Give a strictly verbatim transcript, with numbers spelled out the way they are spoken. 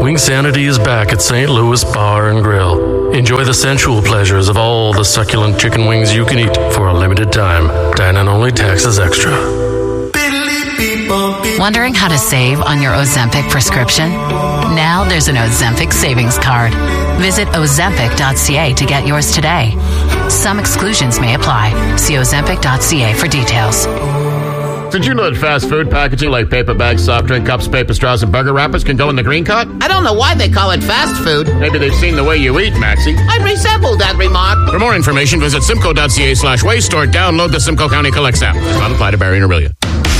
Wing Sanity is back at Saint Louis Bar and Grill. Enjoy the sensual pleasures of all the succulent chicken wings you can eat for a limited time. Dine-in only, taxes extra. Wondering how to save on your Ozempic prescription? Now there's an Ozempic savings card. Visit ozempic dot c a to get yours today. Some exclusions may apply. See ozempic dot c a for details. Did you know that fast food packaging like paper bags, soft drink cups, paper straws, and burger wrappers can go in the green cart? I don't know why they call it fast food. Maybe they've seen the way you eat, Maxie. I resemble that remark. For more information, visit simco dot c a slash waste or download the Simcoe County Collects app. Does not apply to Barry and Aurelia.